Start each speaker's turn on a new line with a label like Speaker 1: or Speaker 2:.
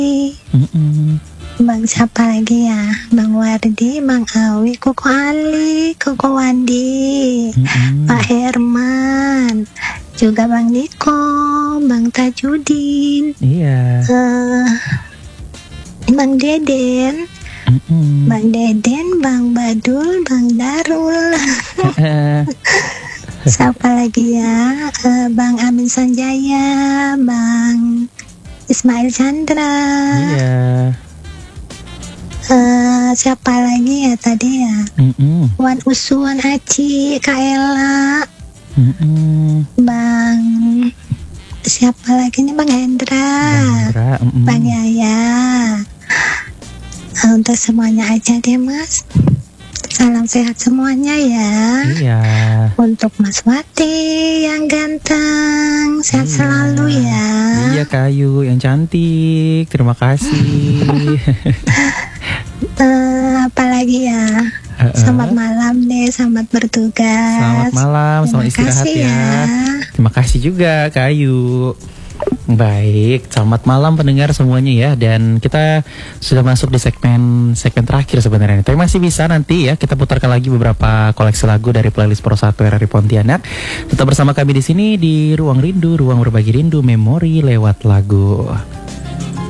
Speaker 1: Bang siapa lagi ya? Bang Wardi, Bang Awi, Koko Ali, Koko Wandi, Pak Herman, juga Bang Niko, Bang Tajudin,
Speaker 2: Iya.
Speaker 1: Bang Deden, Bang Deden, Bang Badul, Bang Darul. Siapa lagi ya? Bang Amin Sanjaya, Bang Ismail Chandra.
Speaker 2: Iya.
Speaker 1: Siapa lagi ya tadi ya? Wan Usuan Aci, Kak Ella, Bang siapa lagi nih? Bang Hendra, Bang Yaya. Untuk semuanya aja deh Mas. Salam sehat semuanya ya.
Speaker 2: Iya.
Speaker 1: Untuk Mas Wati yang ganteng, sehat selalu ya.
Speaker 2: Iya Kak Ayu yang cantik, terima kasih.
Speaker 1: Apalagi ya? Selamat malam deh, selamat bertugas.
Speaker 2: Selamat malam, selamat istirahat ya. Terima kasih juga Kak Ayu. Baik, selamat malam pendengar semuanya ya. Dan kita sudah masuk di segmen terakhir sebenarnya. Tapi masih bisa nanti ya kita putarkan lagi beberapa koleksi lagu dari playlist Pro 1 RRI Pontianak. Tetap bersama kami di sini di Ruang Rindu, ruang berbagi rindu memori lewat lagu.